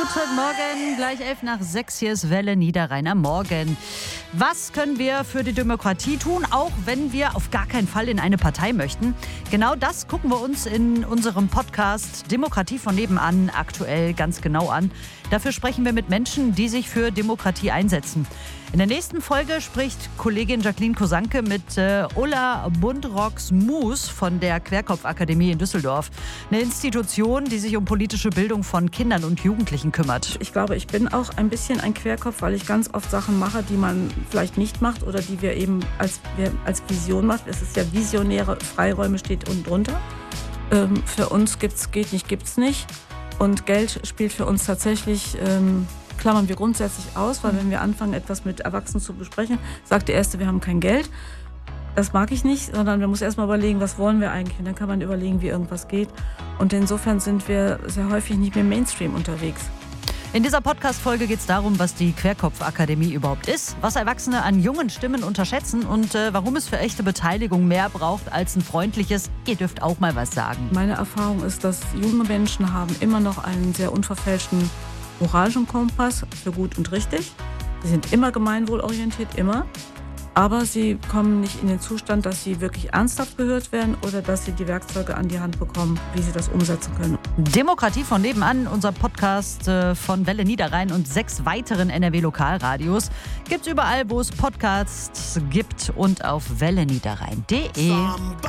Guten Morgen, gleich 11:05. Hier ist Welle Niederrhein am Morgen. Was können wir für die Demokratie tun, auch wenn wir auf gar keinen Fall in eine Partei möchten? Genau das gucken wir uns in unserem Podcast Demokratie von nebenan aktuell ganz genau an. Dafür sprechen wir mit Menschen, die sich für Demokratie einsetzen. In der nächsten Folge spricht Kollegin Jacqueline Kosanke mit Ulla Buntrox-Mus von der Querkopf-Akademie in Düsseldorf. Eine Institution, die sich um politische Bildung von Kindern und Jugendlichen kümmert. Ich glaube, ich bin auch ein bisschen ein Querkopf, weil ich ganz oft Sachen mache, die man vielleicht nicht macht oder die wir eben als Vision machen. Es ist ja visionäre Freiräume, steht unten drunter. Für uns gibt's nicht. Und Geld spielt für uns tatsächlich, klammern wir grundsätzlich aus, weil wenn wir anfangen, etwas mit Erwachsenen zu besprechen, sagt der Erste, wir haben kein Geld. Das mag ich nicht, sondern man muss erstmal überlegen, was wollen wir eigentlich? Und dann kann man überlegen, wie irgendwas geht. Und insofern sind wir sehr häufig nicht mehr im Mainstream unterwegs. In dieser Podcast-Folge geht es darum, was die Querkopf-Akademie überhaupt ist, was Erwachsene an jungen Stimmen unterschätzen und warum es für echte Beteiligung mehr braucht als ein freundliches "Ihr dürft auch mal was sagen". Meine Erfahrung ist, dass junge Menschen haben immer noch einen sehr unverfälschten moralischen Kompass für gut und richtig. Sie sind immer gemeinwohlorientiert, immer. Aber sie kommen nicht in den Zustand, dass sie wirklich ernsthaft gehört werden oder dass sie die Werkzeuge an die Hand bekommen, wie sie das umsetzen können. Demokratie von nebenan, unser Podcast von Welle Niederrhein und 6 weiteren NRW-Lokalradios gibt's überall, wo es Podcasts gibt und auf welleniederrhein.de.